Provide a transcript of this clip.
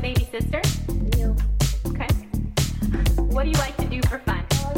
baby sister? No. Okay. What do you like to